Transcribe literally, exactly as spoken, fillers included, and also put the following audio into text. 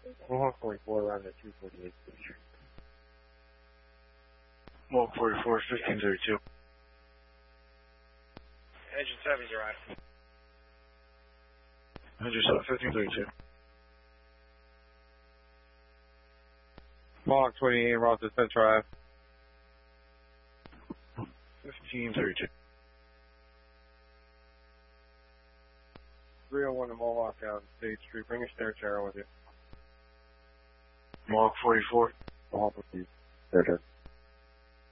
Mohawk forty-four around the two forty-eight station. Mohawk forty-four, fifteen thirty-two. Engine seven's arrived. Engine seven, fifteen thirty-two. Mohawk twenty-eight, Route to Central Ave. fifteen thirty-two. three oh one to Mohawk out State Street. Bring a stair chair with you. Mohawk forty-four. Mohawk with you. There, there.